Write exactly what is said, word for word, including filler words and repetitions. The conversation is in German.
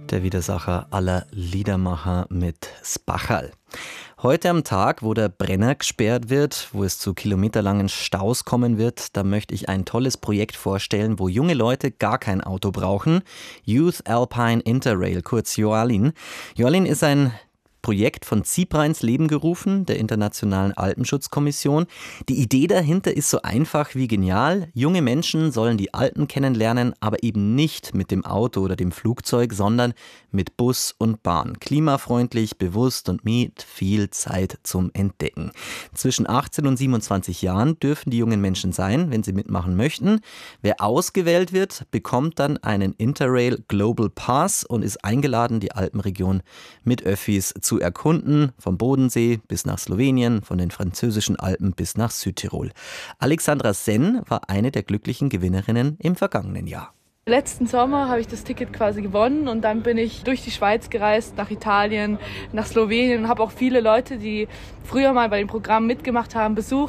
Der Widersacher aller Liedermacher mit Spachal. Heute am Tag, wo der Brenner gesperrt wird, wo es zu kilometerlangen Staus kommen wird, da möchte ich ein tolles Projekt vorstellen, wo junge Leute gar kein Auto brauchen. Youth Alpine Interrail, kurz YOALIN. YOALIN ist ein Projekt von CIPRA ins Leben gerufen, der Internationalen Alpenschutzkommission. Die Idee dahinter ist so einfach wie genial. Junge Menschen sollen die Alpen kennenlernen, aber eben nicht mit dem Auto oder dem Flugzeug, sondern mit Bus und Bahn. Klimafreundlich, bewusst und mit viel Zeit zum Entdecken. Zwischen achtzehn und siebenundzwanzig Jahren dürfen die jungen Menschen sein, wenn sie mitmachen möchten. Wer ausgewählt wird, bekommt dann einen Interrail Global Pass und ist eingeladen, die Alpenregion mit Öffis zu erkunden, vom Bodensee bis nach Slowenien, von den französischen Alpen bis nach Südtirol. Alexandra Senn war eine der glücklichen Gewinnerinnen im vergangenen Jahr. Letzten Sommer habe ich das Ticket quasi gewonnen und dann bin ich durch die Schweiz gereist, nach Italien, nach Slowenien und habe auch viele Leute, die früher mal bei dem Programm mitgemacht haben, besucht.